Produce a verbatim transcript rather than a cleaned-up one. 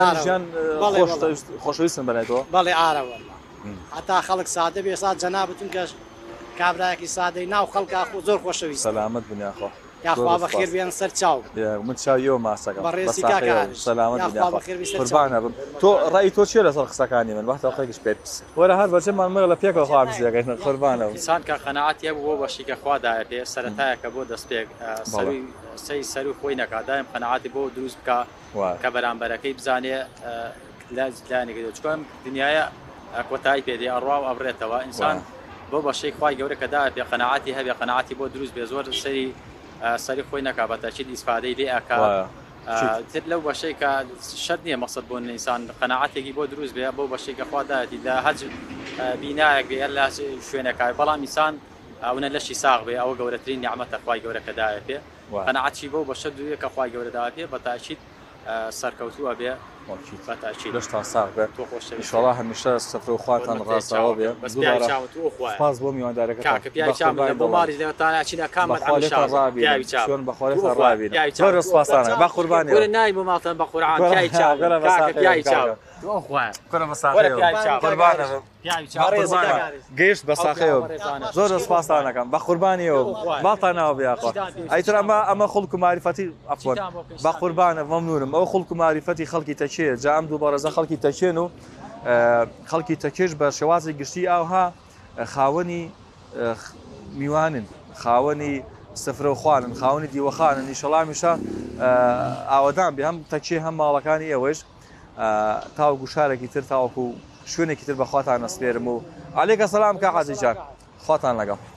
ژیان خۆشەویستن بەلایتەوە بەڵێ ئارەوە هەتا خەڵک سادە بێ سات جەنابەتون کەش کابراایەکی سادەی ناو خەڵکا زۆر خۆشەویست سەلامەت بنیاخۆ یاخوا بەخێر بێن سەر چاو من چاویەوە ماسەکەم بەڕێزی کاکە سەلامەت قوربانە بم تۆ ڕای تۆ چیە لەسەر قسەکانی من وەختە خەڵکیش پێت پرسێ وەرە هەر بەچێمان مەڵ لە پێکەوە خوا بزیەکەین قوربانەوە ئینسان کە قەنەعەتی هەبوو بۆ بەشێکە خوادایە پێ سەرەتایەکە بۆ دەستپێک سەی سەر و خۆی نەکادایم قەنەعەتی بۆ دروست بکە کە بەرامبەرەکەی بزانێ لایەنێکی چکۆم دنیاە کۆتایی پێدێ ئەڕوا و ئەبرێتەوە ئینسان بۆ بەشەی خوای گەورە کەدا پێ قەنەعەتی هەبێ قەنەعەتی بۆ دروست بێ زۆر سەری سەری خۆی نەکا بەتەچید ئیسفادەی لێ ئەکا تر لەو بەشەی کە شەرت نییە مەقسەد بۆ ئینسان قەنەعەتێکی بۆ دروست بێ بۆ بەشەی کە خوادایەتی لە هەج بینایەک بێ لە شوێنەکە بەڵام ئینسان ئەوە لەشی ساغ بێ ئەوە گەورەترین نیعمەتە خوای گەورە کەدایە پێ قەنەعەتی بۆ بەشە دوویە کە خوای گەورەدا پێ بەتاکید سەرکەوتووە بێ لەش تا ساغ بێت ئینشاڵڵا هەمیشە سەفرە و خواتان ڕاستەوە بێ سپاس بۆ میواندارەکەتان بۆ ماڵی لێوەتانچینە کامەت چۆن بەخۆڵێتان ڕابین زۆر سپاسانە با قوربانی وەرە نای بۆ ماڵتان بە قورعان پیاوی چاو پیاوی چاو گەیشت بە ساخەوە زۆر سپاسانەکەم بە قوربانیەوە باڵتانەوە بێخوا ئەیتر ئەمە ئەمە خەڵک و معریفەتی عەفوەن با قوربانە مەمنونم ئەو خەڵک و معریفەتی خەڵکی تەکێ جا ئەم دوو بەڕێزە خەڵکی تەکێن و خەڵکی تەکێش بە شێوازی گشتی ئاوها خاوەنی میوانن خاوەنی سفرە و خوانن خاوەنی دیوەخانن ئینشەڵڵا ئاوەدان بێ هەم تەکێ هەم ماڵەکانی ئێوەش تاوەکو شارێکی تر تاوەکو شوێنێکی تر بە خواتان نەسپێرم و عەلەیکە سەلام کا حاجی جان خواتان لەگەڵ